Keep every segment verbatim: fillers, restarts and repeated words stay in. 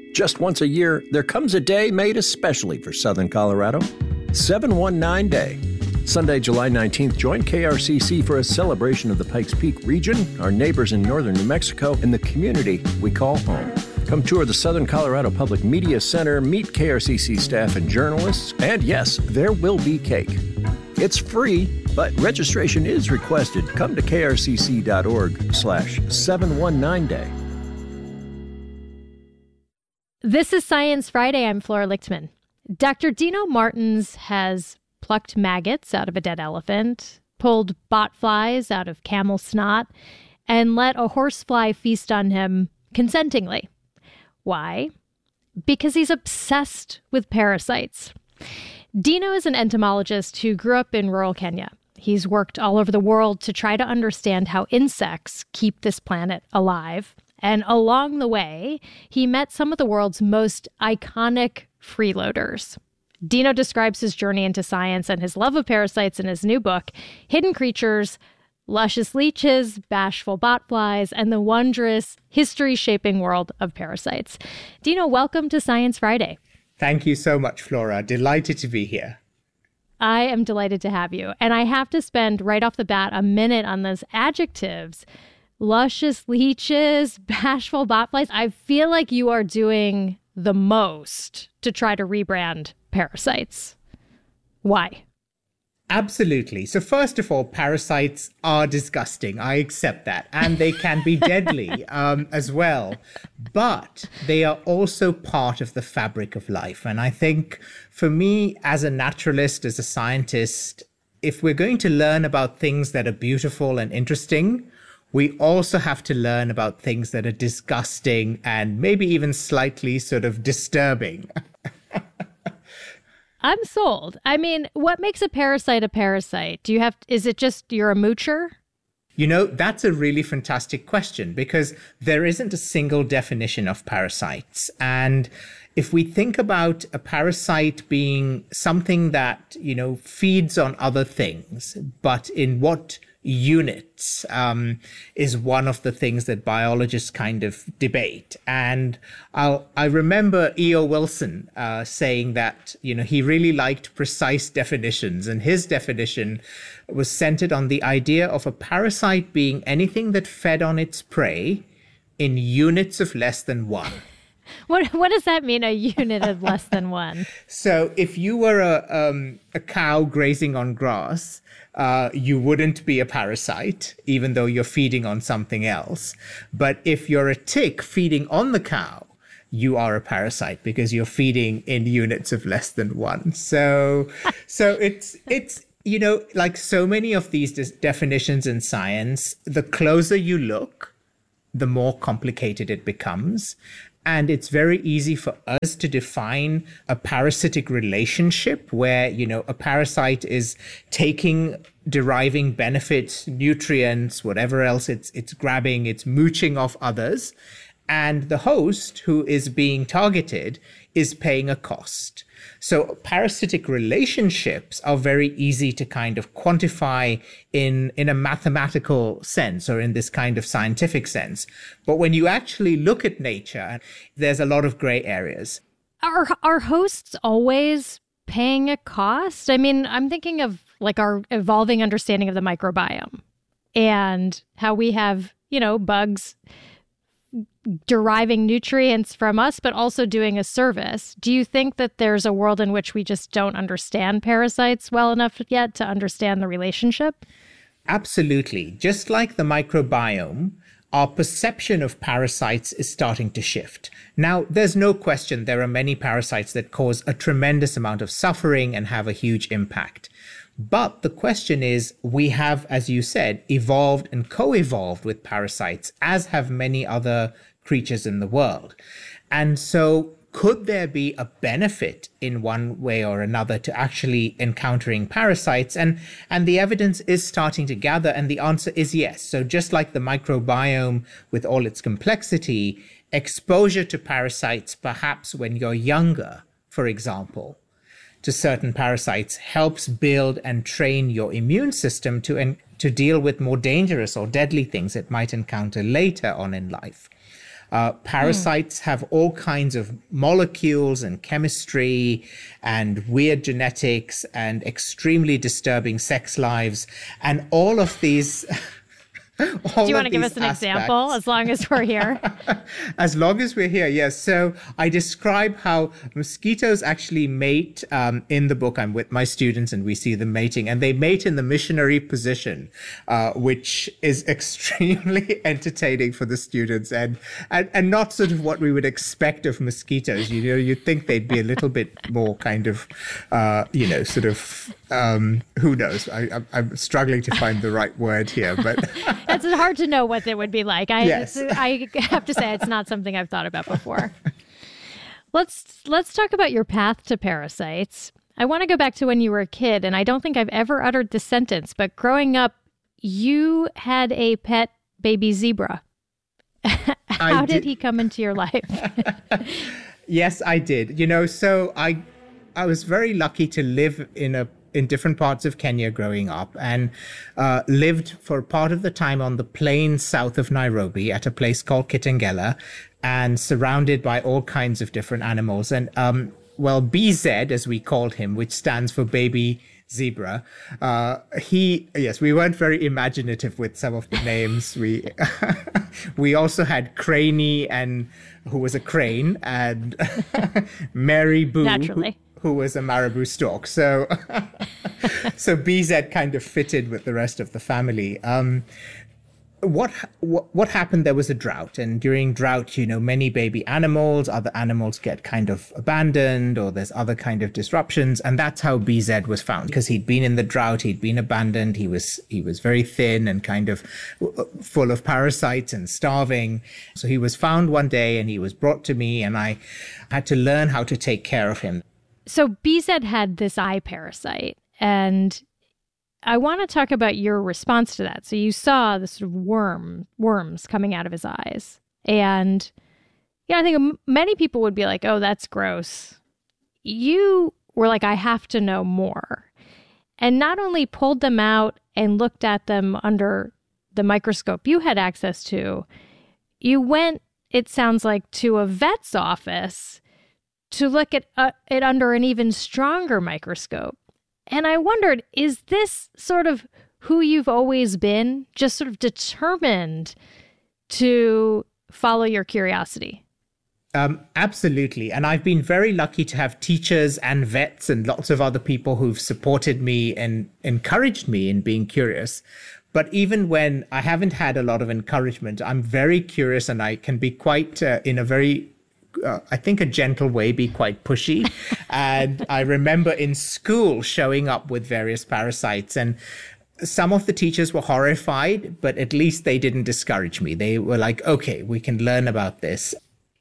Just once a year, there comes a day made especially for Southern Colorado, seven one nine Day. Sunday, July nineteenth, join K R C C for a celebration of the Pikes Peak region, our neighbors in northern New Mexico, and the community we call home. Come tour the Southern Colorado Public Media Center, meet K R C C staff and journalists, and yes, there will be cake. It's free, but registration is requested. Come to krcc.org slash 719 day. This is Science Friday. I'm Flora Lichtman. Doctor Dino Martins has plucked maggots out of a dead elephant, pulled botflies out of camel snot, and let a horsefly feast on him consentingly. Why? Because he's obsessed with parasites. Dino is an entomologist who grew up in rural Kenya. He's worked all over the world to try to understand how insects keep this planet alive. And along the way, he met some of the world's most iconic freeloaders. Dino describes his journey into science and his love of parasites in his new book, Hidden Creatures, Luscious Leeches, Bashful Botflies, and the Wondrous, History-Shaping World of Parasites. Dino, welcome to Science Friday. Thank you so much, Flora. Delighted to be here. I am delighted to have you. And I have to spend right off the bat a minute on those adjectives. Luscious leeches, bashful botflies. I feel like you are doing the most to try to rebrand parasites. Why? Absolutely. So first of all, parasites are disgusting. I accept that. And they can be deadly um, as well. But they are also part of the fabric of life. And I think for me, as a naturalist, as a scientist, if we're going to learn about things that are beautiful and interesting, we also have to learn about things that are disgusting and maybe even slightly sort of disturbing. I'm sold. I mean, what makes a parasite a parasite? Do you have, is it just you're a moocher? You know, that's a really fantastic question because there isn't a single definition of parasites. And if we think about a parasite being something that, you know, feeds on other things, but in what units um, is one of the things that biologists kind of debate. And I'll, I remember E O Wilson uh, saying that, you know, he really liked precise definitions. And his definition was centered on the idea of a parasite being anything that fed on its prey in units of less than one. What what does that mean, a unit of less than one? So if you were a um, a cow grazing on grass, uh, you wouldn't be a parasite, even though you're feeding on something else. But if you're a tick feeding on the cow, you are a parasite because you're feeding in units of less than one. So, so it's it's you know, like so many of these de- definitions in science, the closer you look, the more complicated it becomes. And it's very easy for us to define a parasitic relationship where, you know, a parasite is taking, deriving benefits, nutrients, whatever else it's it's grabbing, it's mooching off others. And the host who is being targeted is paying a cost. So parasitic relationships are very easy to kind of quantify in, in a mathematical sense or in this kind of scientific sense. But when you actually look at nature, there's a lot of gray areas. Are, are hosts always paying a cost? I mean, I'm thinking of like our evolving understanding of the microbiome and how we have, you know, bugs deriving nutrients from us, but also doing a service. Do you think that there's a world in which we just don't understand parasites well enough yet to understand the relationship? Absolutely. Just like the microbiome, our perception of parasites is starting to shift. Now, there's no question there are many parasites that cause a tremendous amount of suffering and have a huge impact. But the question is, we have, as you said, evolved and co-evolved with parasites, as have many other creatures in the world. And so could there be a benefit in one way or another to actually encountering parasites? And, and the evidence is starting to gather, and the answer is yes. So just like the microbiome with all its complexity, exposure to parasites, perhaps when you're younger, for example, to certain parasites helps build and train your immune system to, en- to deal with more dangerous or deadly things it might encounter later on in life. Uh, parasites mm. have all kinds of molecules and chemistry and weird genetics and extremely disturbing sex lives. And all of these... Do you want to give us an aspects. example as long as we're here? As long as we're here, yes. So I describe how mosquitoes actually mate um, in the book. I'm with my students and we see them mating, and they mate in the missionary position, uh, which is extremely entertaining for the students and, and, and not sort of what we would expect of mosquitoes. You know, you'd think they'd be a little bit more kind of, uh, you know, sort of, um, who knows? I, I'm, I'm struggling to find the right word here, but... It's hard to know what it would be like. I yes. I have to say it's not something I've thought about before. Let's let's talk about your path to parasites. I want to go back to when you were a kid, and I don't think I've ever uttered this sentence, but growing up, you had a pet baby zebra. How did. did he come into your life? Yes, I did. You know, so I I was very lucky to live in a in different parts of Kenya growing up, and uh, lived for part of the time on the plains south of Nairobi at a place called Kitengela, and surrounded by all kinds of different animals. And um, well, B Z, as we called him, which stands for baby zebra, uh, he, yes, we weren't very imaginative with some of the names. We we also had Craney, and who was a crane, and Mary Boo. Naturally. Who, who was a marabou stork. So, so B Z kind of fitted with the rest of the family. Um, what, what what happened? There was a drought, and during drought, you know, many baby animals, other animals get kind of abandoned, or there's other kind of disruptions, and that's how B Z was found, because he'd been in the drought, he'd been abandoned, he was he was very thin and kind of full of parasites and starving. So he was found one day, and he was brought to me, and I had to learn how to take care of him. So B Z had this eye parasite, and I want to talk about your response to that. So you saw the sort of worm, worms coming out of his eyes. And, yeah, I think many people would be like, oh, that's gross. You were like, I have to know more. And not only pulled them out and looked at them under the microscope you had access to, you went, it sounds like, to a vet's office to look at uh, it under an even stronger microscope. And I wondered, is this sort of who you've always been, just sort of determined to follow your curiosity? Um, absolutely. And I've been very lucky to have teachers and vets and lots of other people who've supported me and encouraged me in being curious. But even when I haven't had a lot of encouragement, I'm very curious, and I can be quite uh, in a very Uh, I think a gentle way, be quite pushy. And I remember in school showing up with various parasites, and some of the teachers were horrified, but at least they didn't discourage me. They were like, okay, we can learn about this.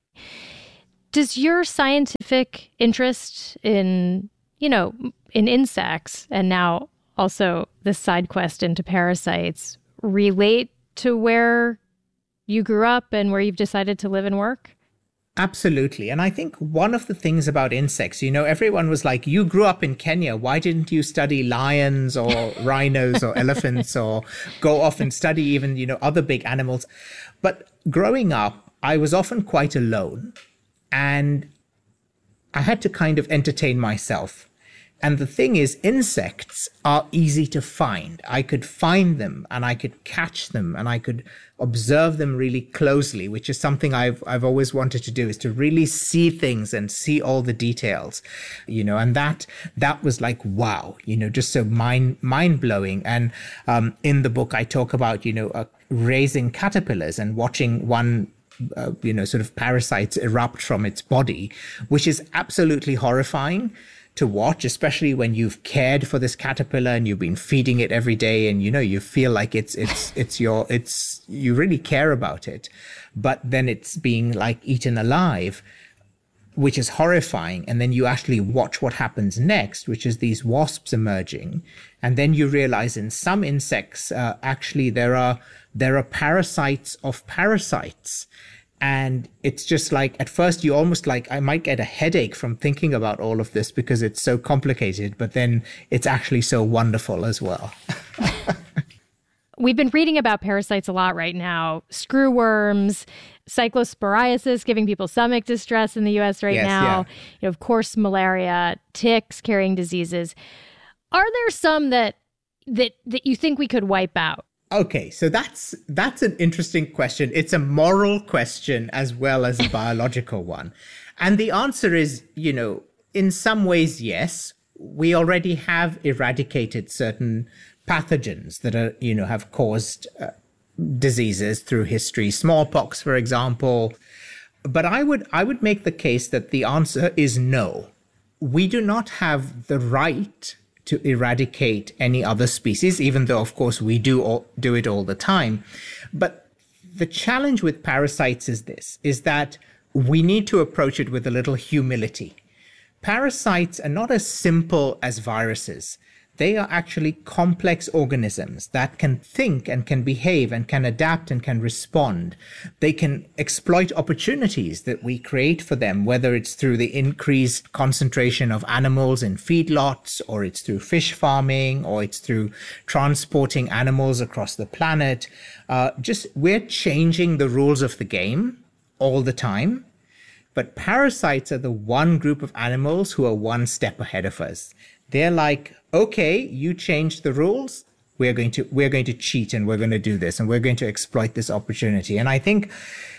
Does your scientific interest in, you know, in insects, and now also this side quest into parasites, relate to where you grew up and where you've decided to live and work? Absolutely. And I think one of the things about insects, you know, everyone was like, you grew up in Kenya. Why didn't you study lions or rhinos or elephants, or go off and study even, you know, other big animals? But growing up, I was often quite alone, and I had to kind of entertain myself. And the thing is, insects are easy to find. I could find them, and I could catch them, and I could observe them really closely, which is something I've I've always wanted to do, is to really see things and see all the details, you know. And that that was like, wow, you know, just so mind mind blowing. And um, in the book, I talk about, you know, uh, raising caterpillars and watching one. Uh, you know, sort of parasites erupt from its body, which is absolutely horrifying to watch, especially when you've cared for this caterpillar and you've been feeding it every day, and you know, you feel like it's it's it's your it's you really care about it, but then it's being like eaten alive, which is horrifying. And then you actually watch what happens next, which is these wasps emerging, and then you realize in some insects uh, actually there are there are parasites of parasites. And it's just like, at first you almost like, I might get a headache from thinking about all of this because it's so complicated, but then it's actually so wonderful as well. We've been reading about parasites a lot right now, screwworms, cyclosporiasis, giving people stomach distress in the U S right yes, now. Yeah. You know, of course, malaria, ticks, carrying diseases. Are there some that that that you think we could wipe out? Okay, so that's that's an interesting question. It's a moral question as well as a biological one. And the answer is, you know, in some ways, yes. We already have eradicated certain pathogens that are, you know, have caused uh, diseases through history, smallpox, for example. But I would I would make the case that the answer is no. We do not have the right to eradicate any other species, even though, of course, we do all, do it all the time. But the challenge with parasites is this, is that we need to approach it with a little humility. Parasites are not as simple as viruses. They are actually complex organisms that can think and can behave and can adapt and can respond. They can exploit opportunities that we create for them, whether it's through the increased concentration of animals in feedlots, or it's through fish farming, or it's through transporting animals across the planet. Uh, just we're changing the rules of the game all the time. But parasites are the one group of animals who are one step ahead of us. They're like, okay, you changed the rules. We're going to we're going to cheat and we're going to do this and we're going to exploit this opportunity. And I think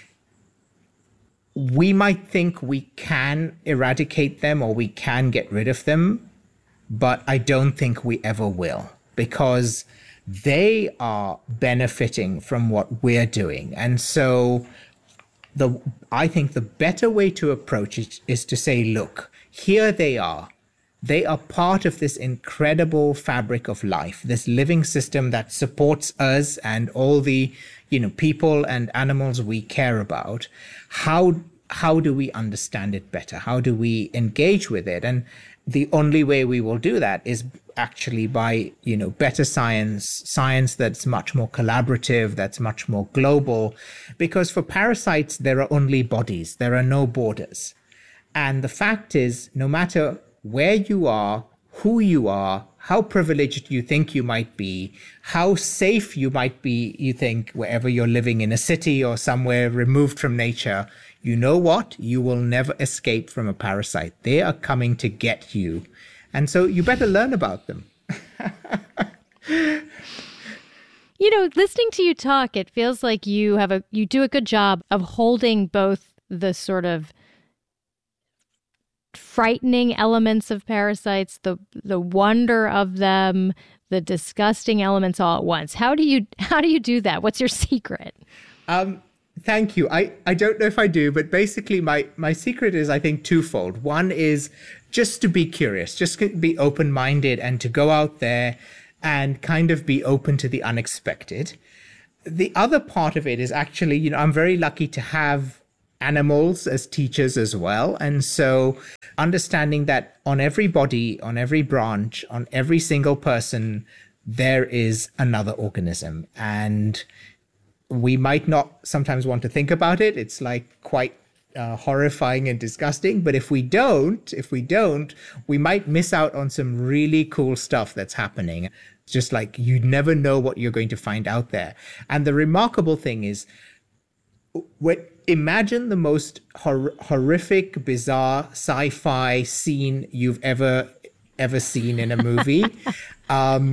we might think we can eradicate them or we can get rid of them, but I don't think we ever will, because they are benefiting from what we're doing. And so the I think the better way to approach it is to say, look, here they are. They are part of this incredible fabric of life, this living system that supports us and all the, you know, people and animals we care about. How how do we understand it better? How do we engage with it? And the only way we will do that is actually by, you know, better science, science that's much more collaborative, that's much more global. Because for parasites, there are only bodies. There are no borders. And the fact is, no matter where you are, who you are, how privileged you think you might be, how safe you might be, you think, wherever you're living in a city or somewhere removed from nature, you know what? You will never escape from a parasite. They are coming to get you. And so you better learn about them. You know, listening to you talk, it feels like you have a you do a good job of holding both the sort of frightening elements of parasites, the the wonder of them, the disgusting elements all at once. How do you how do you do that? What's your secret? Um, thank you. I, I don't know if I do, but basically my, my secret is, I think, twofold. One is just to be curious, just to be open-minded and to go out there and kind of be open to the unexpected. The other part of it is actually, you know, I'm very lucky to have animals as teachers as well. And so understanding that on every body, on every branch, on every single person, there is another organism. And we might not sometimes want to think about it. It's like quite uh, horrifying and disgusting. But if we don't, if we don't, we might miss out on some really cool stuff that's happening. It's just like you never know what you're going to find out there. And the remarkable thing is, what, imagine the most hor- horrific, bizarre sci-fi scene you've ever ever seen in a movie. um,